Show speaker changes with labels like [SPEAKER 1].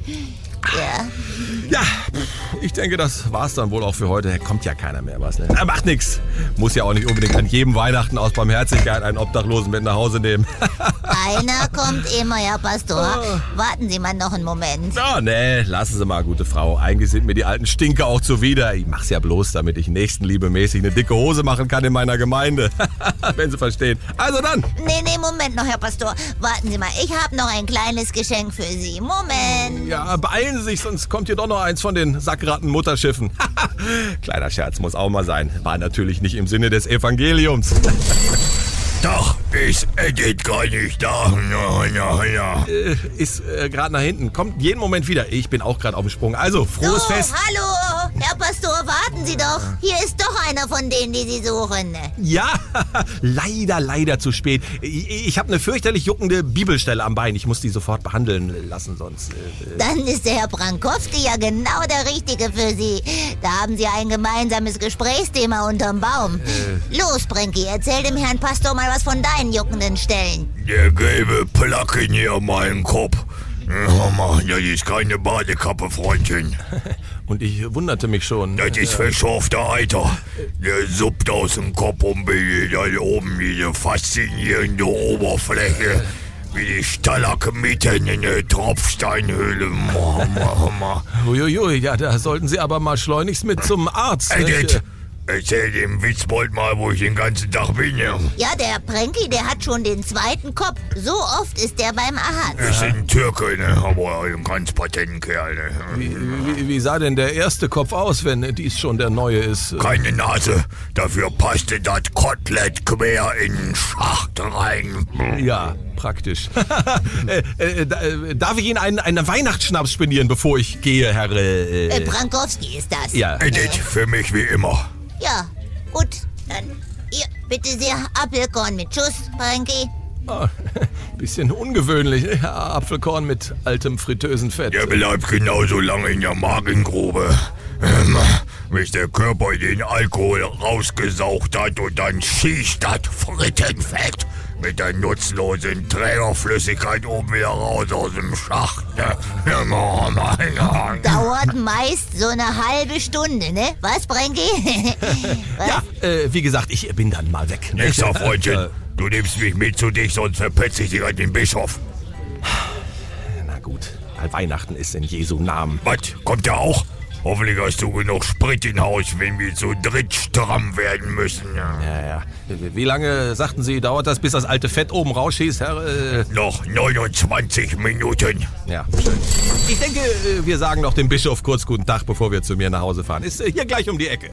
[SPEAKER 1] Ja.
[SPEAKER 2] Ja, ich denke, das war's dann wohl auch für heute. Kommt ja keiner mehr, was, ne? Macht nix. Muss ja auch nicht unbedingt an jedem Weihnachten aus Barmherzigkeit einen Obdachlosen mit nach Hause nehmen.
[SPEAKER 1] Einer kommt immer, Herr Pastor. Warten Sie mal noch einen Moment.
[SPEAKER 2] Oh, nee, lassen Sie mal, gute Frau. Eigentlich sind mir die alten Stinker auch zuwider. Ich mach's ja bloß, damit ich nächstenliebemäßig eine dicke Hose machen kann in meiner Gemeinde. Wenn Sie verstehen. Also dann.
[SPEAKER 1] Nee, Moment noch, Herr Pastor. Warten Sie mal, ich habe noch ein kleines Geschenk für Sie. Moment.
[SPEAKER 2] Ja, beeilen Sie sich, sonst kommt hier doch noch eins von den Sackratten-Mutterschiffen. Kleiner Scherz muss auch mal sein. War natürlich nicht im Sinne des Evangeliums.
[SPEAKER 3] Doch, ist Edith gar nicht da. Ja.
[SPEAKER 2] Ist gerade nach hinten. Kommt jeden Moment wieder. Ich bin auch gerade auf dem Sprung. Also, frohes Fest.
[SPEAKER 1] Hallo, Herr Pastor, warten Sie doch. Hier ist doch einer von denen, die Sie suchen.
[SPEAKER 2] Ja, leider zu spät. Ich habe eine fürchterlich juckende Bibelstelle am Bein. Ich muss die sofort behandeln lassen, sonst...
[SPEAKER 1] Dann ist der Herr Brankowski ja genau der Richtige für Sie. Da haben Sie ein gemeinsames Gesprächsthema unterm Baum. Los, Brenki, erzähl dem Herrn Pastor mal was von deinen juckenden Stellen.
[SPEAKER 3] Der gelbe Placken hier am meinem Kopf. Das ist keine Badekappe, Freundchen.
[SPEAKER 2] Und ich wunderte mich schon.
[SPEAKER 3] Das ist verschorfter Eiter. Der suppt aus dem Kopf und bildet da oben diese faszinierende Oberfläche. Wie die Stalagmiten in der Tropfsteinhöhle.
[SPEAKER 2] Uiuiui, ja, da sollten Sie aber mal schleunigst mit zum Arzt.
[SPEAKER 3] Edith, erzähl dem Witzbold mal, wo ich den ganzen Tag bin.
[SPEAKER 1] Ja, der Brenki, der hat schon den zweiten Kopf. So oft ist der beim Arzt.
[SPEAKER 3] Ist ein Türke, ne? Aber ein ganz patenten Kerl, ne?
[SPEAKER 2] Wie sah denn der erste Kopf aus, wenn dies schon der neue ist?
[SPEAKER 3] Keine Nase. Dafür passte das Kotelett quer in den Schacht rein.
[SPEAKER 2] Ja, praktisch. Darf ich Ihnen einen Weihnachtsschnaps spendieren, bevor ich gehe, Herr...
[SPEAKER 1] Brankowski ist das.
[SPEAKER 2] Ja.
[SPEAKER 3] Edith, für mich wie immer.
[SPEAKER 1] Ja, gut. Dann hier, bitte sehr, Apfelkorn mit Schuss, Brenki.
[SPEAKER 2] Oh, bisschen ungewöhnlich, ja, Apfelkorn mit altem fritösen Fett.
[SPEAKER 3] Der bleibt genauso lange in der Magengrube, bis der Körper den Alkohol rausgesaugt hat und dann schießt das Frittenfett mit der nutzlosen Trägerflüssigkeit oben wieder raus aus dem Schacht.
[SPEAKER 1] Dauert meist so eine halbe Stunde, ne? Was, Brenki?
[SPEAKER 2] Ja, wie gesagt, ich bin dann mal weg. Ne?
[SPEAKER 3] Nächster Freundchen, du nimmst mich mit zu dich, sonst verpetze ich dich an den Bischof.
[SPEAKER 2] Na gut, weil Weihnachten ist in Jesu Namen.
[SPEAKER 3] Was, kommt er auch? Hoffentlich hast du genug Sprit in Haus, wenn wir zu dritt stramm werden müssen.
[SPEAKER 2] Ja. Wie lange, sagten Sie, dauert das, bis das alte Fett oben rausschießt, Herr?
[SPEAKER 3] Noch 29 Minuten.
[SPEAKER 2] Ja, schön. Ich denke, wir sagen noch dem Bischof kurz guten Tag, bevor wir zu mir nach Hause fahren. Ist hier gleich um die Ecke.